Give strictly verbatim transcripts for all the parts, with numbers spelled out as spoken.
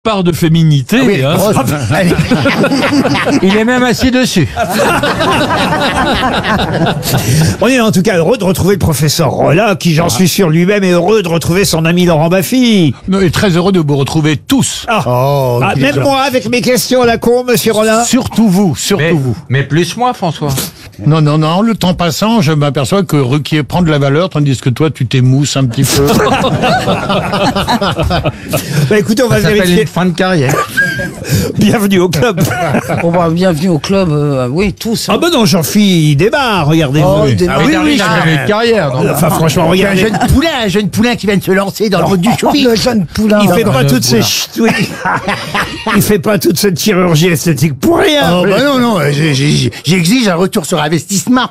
Part de féminité. Ah oui, hein. grosse. Allez. Il est même assis dessus. On est en tout cas heureux de retrouver le professeur Rolla, qui, j'en suis sûr, lui-même est heureux de retrouver son ami Laurent Baffy. Et très heureux de vous retrouver tous. Ah, Oh, Ah, quel même genre. moi, avec mes questions à la con, monsieur Rolla. Surtout vous, surtout Mais, vous. mais plus moi, François. Non, non, non, le temps passant, je m'aperçois que Ruquier prend de la valeur, tandis que toi, tu t'émousses un petit peu. Bah écoutez, on va Ça s'appelle vérifier. une fin de carrière. Bienvenue au club. Bon bah, bienvenue au club, euh, oui, tous. Ah hein. bah non, Jean-Philippe, il démarre, regardez-vous. Oh, il démarre. Ah oui, oui, il a jamais eu de carrière. donc. Enfin, franchement, Un regardez. jeune poulain, un jeune poulain qui vient de se lancer dans le monde du showbiz. Le jeune poulain. Il fait là. pas toutes ces ch- oui. Il fait pas toute cette chirurgie esthétique pour rien. Oh, bah non, non, j'ai- j'ai- j'exige un retour sur investissement.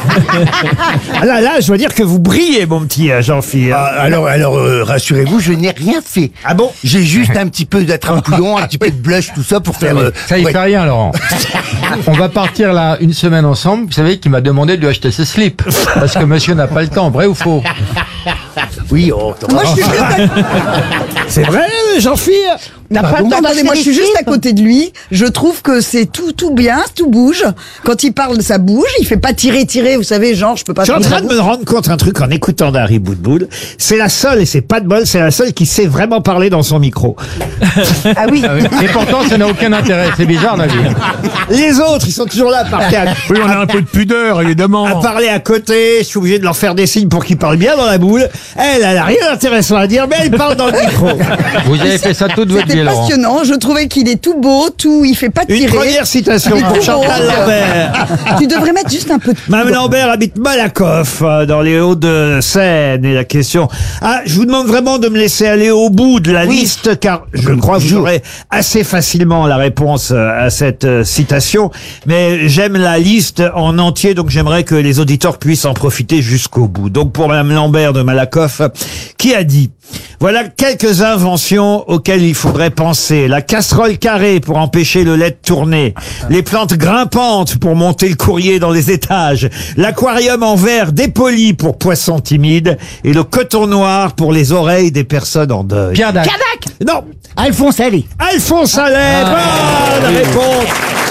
Ah Là, là, je dois dire que vous brillez, mon petit euh, Jean-Philippe. Ah, alors, alors, euh, rassurez-vous, je n'ai rien fait. Ah bon? J'ai juste un petit peu d'attrape-couillon, un petit peu de blush, tout ça pour faire. euh, Ça, il ouais. fait rien, Laurent. On va partir là une semaine ensemble. Vous savez qu'il m'a demandé de lui acheter ses slips. Parce que monsieur n'a pas le temps, vrai ou faux? Oui, oh, Moi, je suis juste à... C'est vrai, Jean-Philippe? N'a pas le temps. Attendez, moi, je suis juste à côté de lui. Je trouve que c'est tout, tout bien, tout bouge. Quand il parle, ça bouge. Il fait pas tirer, tirer. Vous savez, genre, je peux pas. Je suis en faire train de ça. me rendre compte un truc en écoutant Dari Boudboul. C'est la seule, et c'est pas de bol, c'est la seule qui sait vraiment parler dans son micro. Ah oui. Et pourtant, ça n'a aucun intérêt. C'est bizarre, la vie. Les autres, ils sont toujours là à parler à, Oui, on a un peu de pudeur, évidemment. à parler à côté. Je suis obligé de leur faire des signes pour qu'ils parlent bien dans la boule. Elle, elle a rien d'intéressant à dire, mais elle parle dans le micro. Vous avez fait ça toute votre vie, C'était Laurent. passionnant. Je trouvais qu'il est tout beau, tout. Il fait pas Une tirer. première citation Il est pour tout Chantal beau. Lambert. Tu devrais mettre juste un peu de. Mme Lambert habite Malakoff, euh, dans les Hauts-de-Seine. Et la question... Ah, je vous demande vraiment de me laisser aller au bout de la liste, car je crois que vous aurez assez facilement la réponse euh, à cette euh, citation. Mais j'aime la liste en entier, donc j'aimerais que les auditeurs puissent en profiter jusqu'au bout. Donc pour Mme Lambert de Malakoff, qui a dit... Voilà quelques inventions auxquelles il faudrait penser. La casserole carrée pour empêcher le lait de tourner. Les plantes grimpantes pour monter le courrier dans les étages. L'aquarium en verre dépoli pour poissons timides. Et le coton noir pour les oreilles des personnes en deuil. Pierre Dac. Non, Alphonse Allais. Alphonse Allais. Bonne réponse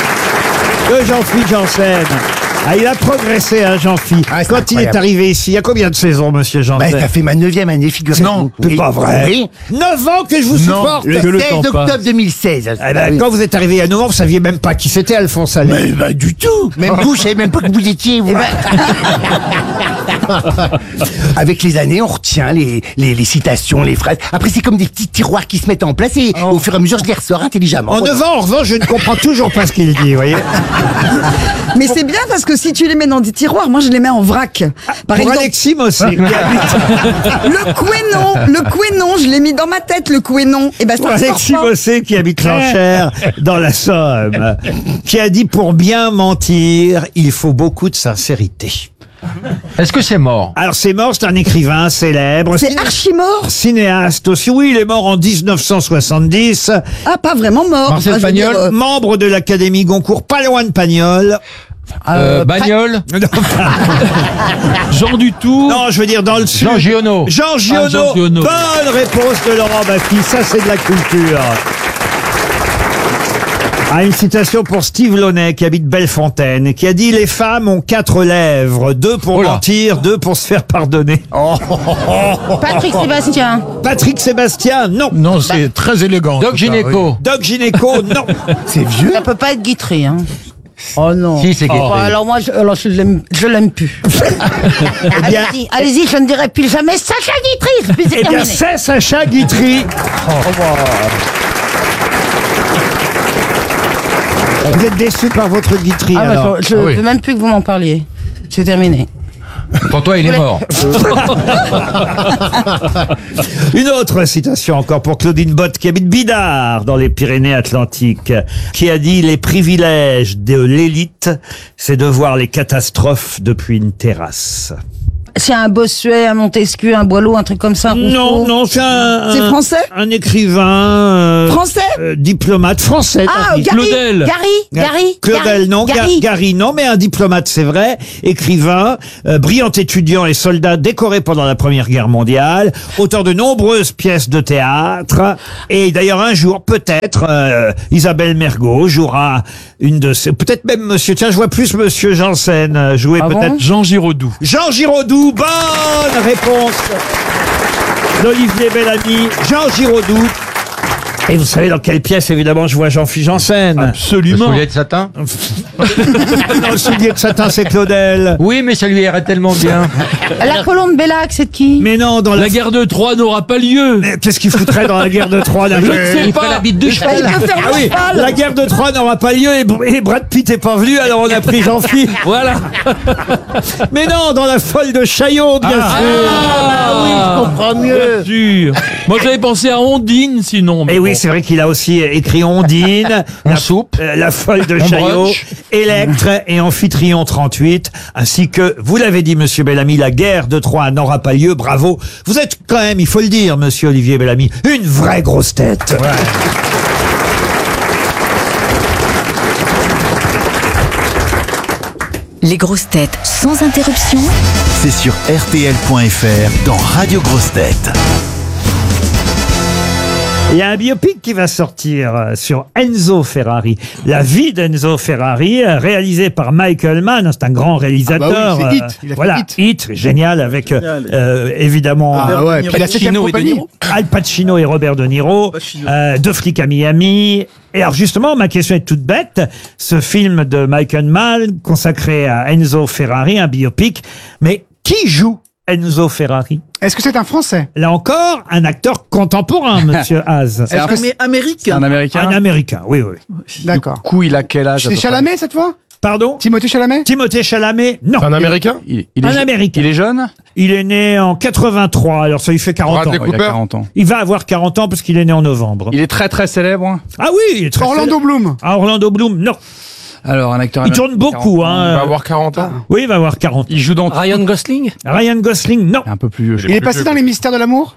de Jean-Philippe Janssen. Ah, il a progressé, hein, Jean-Philippe. Ah, c'est Quand il est incroyable. arrivé ici, il y a combien de saisons, monsieur Bah, Janssen? ça fait ma neuvième année, figurez-vous. Non, c'est Oui. pas vrai. Oui. Neuf ans que je vous supporte. Le Que le seize temps octobre passe. deux mille seize. Eh ben, quand vous êtes arrivé il y a neuf ans, vous saviez même pas qui c'était Alphonse Allais. Mais bah, du tout. Même vous, je savais même pas que vous étiez. Vous. Avec les années, on retient les, les, les citations, les phrases. Après, c'est comme des petits tiroirs qui se mettent en place et au fur et à mesure, je les ressors intelligemment. En neuf ans, en revanche, je ne comprends toujours pas ce qu'il dit, vous voyez. Mais c'est bien parce que si tu les mets dans des tiroirs, moi je les mets en vrac. Par Pour exemple, Alexis Mossé, qui habite, le couénon, le couénon, je l'ai mis dans ma tête, le couénon. Et ben pour ça sort Alexis pas. Mossé, qui habite l'Enchère, dans la Somme, qui a dit pour bien mentir, il faut beaucoup de sincérité. Est-ce que c'est mort? Alors c'est mort, c'est un écrivain célèbre. C'est archi mort. Cinéaste aussi. Oui, il est mort en dix-neuf cent soixante-dix. Ah, pas vraiment mort. Marcel Enfin, je veux dire, Pagnol. euh, Membre de l'Académie Goncourt, pas loin de Pagnol. Euh, Bagnole? Jean Dutour. Non, je veux dire dans le sud. Jean Giono. Jean Giono. Ah, Jean Giono. Bonne réponse de Laurent Baffy. Ça, c'est de la culture. Ah, une citation pour Steve Launay, qui habite Bellefontaine, qui a dit « Les femmes ont quatre lèvres, deux pour Oh là. mentir, deux pour se faire pardonner. Patrick Sébastien. » Patrick Sébastien, non. Non, c'est très élégant. Doc tout ça, Gynéco. Doc Gynéco, non. C'est vieux. Ça peut pas être Guitry, hein. Oh non. Si, c'est Bon, Guitry. alors moi, je, alors je l'aime, je l'aime plus. Eh bien, Allez-y, allez-y, je ne dirai plus jamais Sacha Guitry. Puis c'est eh bien terminé. c'est Sacha Guitry. Vous êtes déçu par votre Guitry, Ah, bah, alors. je je Ah oui. veux même plus que vous m'en parliez. C'est terminé. Pour toi, il est mort. Une autre citation encore pour Claudine Bott, qui habite Bidart, dans les Pyrénées-Atlantiques, qui a dit « Les privilèges de l'élite, c'est de voir les catastrophes depuis une terrasse. C'est un Bossuet, un Montesquieu, un Boileau, un truc comme ça. » Non, Rousseau. non, c'est un... C'est un- français Un écrivain... euh, Français euh, diplomate français. Ah, tant pis. Gary, Claudel. Gary, Gary, Claudel, Gary, non. Ga- Gary. Gary, non, mais un diplomate, c'est vrai. Écrivain, euh, brillant étudiant et soldat décoré pendant la Première Guerre mondiale, auteur de nombreuses pièces de théâtre. Et d'ailleurs, un jour, peut-être, euh, Isabelle Mergo jouera une de ces... Peut-être même monsieur... Tiens, je vois plus monsieur Janssen euh, jouer Ah bon peut-être... Jean Giraudoux. Jean Giraudoux, bonne réponse d'Olivier Bellamy. Jean Giraudoux. Et vous savez dans quelle pièce, évidemment, je vois Jean-Philippe Janssen. Le Absolument. soulier de satin. Non, le soulier de satin, c'est Claudel. Oui, mais ça lui irait tellement bien. La colombe Bellac, c'est de qui? Mais non, dans la... La guerre de Troie n'aura pas lieu. Mais qu'est-ce qu'il foutrait dans la guerre de Troie d'un Je côté ne sais Il ferait pas. la bite de Il cheval. peut faire Ah le oui, cheval. la guerre de Troie n'aura pas lieu et, et Brad Pitt est pas venu, alors on a pris Jean-Philippe. Voilà. Mais non, dans la folle de Chaillot, bien sûr. Ah oui, je comprends mieux. Bien sûr. Moi, j'avais pensé à Ondine, sinon. mais Et oui, bon. c'est vrai qu'il a aussi écrit Ondine, la, soupe. euh, la folle de On Chaillot, broche. Électre et Amphitryon trente-huit, ainsi que, vous l'avez dit, monsieur Bellamy, la guerre de Troie n'aura pas lieu, bravo. Vous êtes quand même, il faut le dire, monsieur Olivier Bellamy, une vraie grosse tête. Les grosses têtes sans interruption. C'est sur R T L point F R dans Radio Grosses Têtes. Il y a un biopic qui va sortir euh, sur Enzo Ferrari. La vie d'Enzo Ferrari, euh, réalisé par Michael Mann. C'est un grand réalisateur. Ah bah oui, c'est Hit. Il a fait voilà, Hit. Hit, génial, avec euh, euh, évidemment Ah ouais, puis la septième compagnie. Al Pacino et Robert De Niro, euh, Deux flics à Miami. Et alors justement, ma question est toute bête. Ce film de Michael Mann consacré à Enzo Ferrari, un biopic. Mais qui joue Enzo Ferrari? Est-ce que c'est un Français? Là encore, un acteur contemporain, monsieur Haas. Est-ce que c'est américain. Un américain. Un américain, oui, oui. D'accord. Du coup, il a quel âge à C'est peu près Chalamet cette fois? Pardon? Timothée Chalamet? Timothée Chalamet? Non. Un Américain? il, il est Un je- Américain. Il est jeune. Il est né en quatre-vingt-trois, alors ça lui fait quarante Bradley ans. Oh, il a Cooper. quarante ans. Il va avoir quarante ans parce qu'il est né en novembre. Il est très très célèbre. hein. Ah oui, il est très Orlando Bloom. Ah, Orlando Bloom, non. Alors, un acteur. Il tourne beaucoup, Il hein. va avoir quarante ans. Oui, il va avoir quarante. Il joue dans. Ryan Gosling. Ryan Gosling, non. Un peu plus vieux. je Il est crois. passé dans les mystères de l'amour?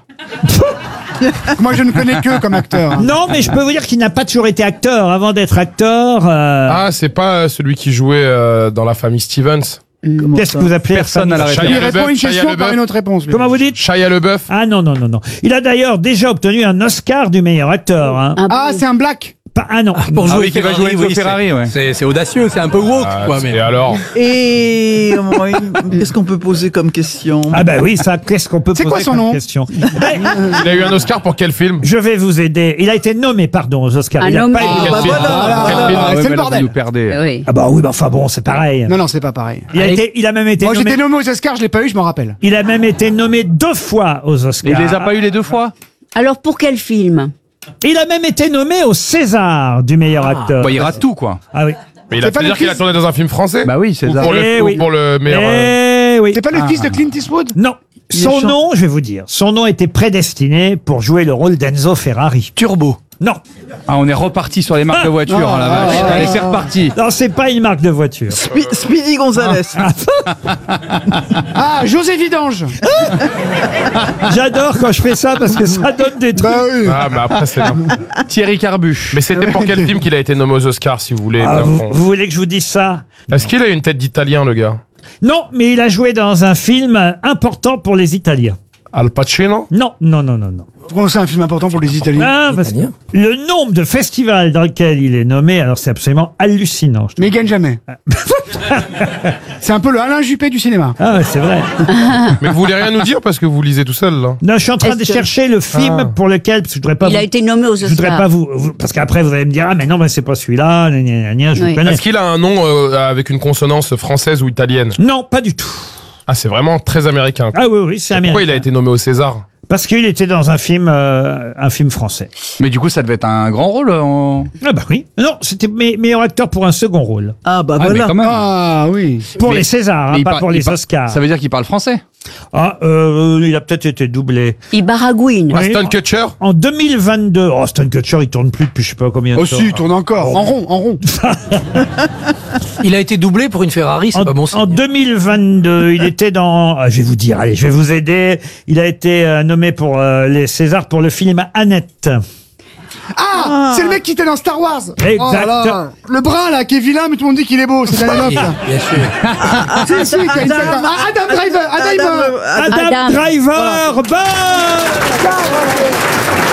Moi je ne connais que comme acteur. hein. Non, mais je peux vous dire qu'il n'a pas toujours été acteur. Avant d'être acteur, euh, Ah, c'est pas euh, celui qui jouait euh, dans la famille Stevens. qu'est-ce que vous appelez Personne à la Shia Il LaBeouf, répond une Shia question LaBeouf. par une autre réponse. lui. Comment vous dites? Shia LaBeouf. Ah non, non, non, non. Il a d'ailleurs déjà obtenu un Oscar du meilleur acteur. Hein. Ah, c'est un black. Pas- ah non. Pour Ah jouer oui, qui va Ferrari, jouer Enzo oui, Ferrari, ouais. c'est- C'est audacieux, c'est un peu woke, Ah, quoi. c'est- Mais... Et alors Et qu'est-ce qu'on peut poser comme question? Ah bah oui, ça, qu'est-ce qu'on peut C'est poser quoi son comme nom question? Ben, Il a eu un Oscar pour quel film? je vais vous aider. Il a été nommé, pardon, aux Oscars. Un Il a homme- pas Ah, été- Quel bah film voilà, voilà, Quel voilà. film Ah, c'est ouais, le mais là, bordel. vous nous perdez. Oui. Ah bah oui, bah enfin bon, c'est pareil. Non, non, c'est pas pareil. Il a, été, il a même été Moi nommé. j'étais nommé aux Oscars, je l'ai pas eu, je m'en rappelle. Il a même été nommé deux fois aux Oscars. Et il les a pas eu les deux fois. Alors pour quel film? Il a même été nommé au César du meilleur acteur. Bah, il rate tout, quoi. Ah oui. Mais il a C'est pas fait le dire qu'il a fils- tourné dans un film français? Bah oui, c'est Ou ça. pour le, Eh ou oui. pour le meilleur. euh, Eh oui. C'est pas le fils de Clint Eastwood? Non. Il Son est chan- nom, je vais vous dire, son nom était prédestiné pour jouer le rôle d'Enzo Ferrari. Turbo. Non. Ah, on est reparti sur les marques de voitures, Ah, hein, la ah, vache. ah, Allez, ah, c'est ah. reparti. Non, c'est pas une marque de voiture. Spe- Speedy Gonzalez. Ah, José Vidange. J'adore quand je fais ça parce que ça donne des trucs. Bah oui. Ah, mais après, c'est. Thierry Carbuche. Mais c'était pour quel film qu'il a été nommé aux Oscars, si vous voulez? Ah, bien vous, fond. vous voulez que je vous dise ça? Est-ce qu'il a une tête d'italien, le gars? Non, mais il a joué dans un film important pour les Italiens. Al Pacino? Non, non, non, non, non. Pourquoi c'est un film important pour les Italiens? Ah, parce que le nombre de festivals dans lesquels il est nommé, alors c'est absolument hallucinant. je trouve. Mais il gagne jamais. C'est un peu le Alain Juppé du cinéma. Ah, ouais, c'est vrai. Mais vous voulez rien nous dire parce que vous lisez tout seul, là? Non, je suis en train Est-ce de que- chercher le film Ah. pour lequel, parce que je voudrais pas Il vous, a été nommé aux je voudrais Oscars. pas vous, vous- parce qu'après vous allez me dire, ah, mais non, mais c'est pas celui-là, gna, gna, gna, je Oui. vous connais. Est-ce qu'il a un nom euh, avec une consonance française ou italienne? Non, pas du tout. Ah, c'est vraiment très américain. Ah oui, oui, c'est américain. Pourquoi il a été nommé au César? Parce qu'il était dans un film, euh, un film français. Mais du coup, ça devait être un grand rôle. En... Ah bah oui. Non, c'était me- meilleur acteur pour un second rôle. Ah bah Ah, mais voilà. quand même. Ah oui. Pour Mais- les Césars, hein, Mais il pas par- pour il les par- Oscars. Ça veut dire qu'il parle français. Ah, euh, il a peut-être été doublé. Il baragouine. Oui. Aston Kutcher? En deux mille vingt-deux, oh, Aston Kutcher, il tourne plus depuis je sais pas combien de Oh temps. si, il tourne encore. En rond, en rond. Il a été doublé pour une Ferrari, c'est En, pas bon en signe. deux mille vingt-deux, il était dans. ah, je vais vous dire, allez, je vais vous aider. Il a été euh, nommé pour euh, les Césars pour le film Annette. Ah, c'est le mec qui était dans Star Wars. Exact. Oh là là. Le brun là, qui est vilain, mais tout le monde dit qu'il est beau. C'est Danny Love. Bien sûr. Si, si, qui a une tête- Ah, Adam Driver. Adam, Adam, Driver. Adam Adam. Driver. Bonne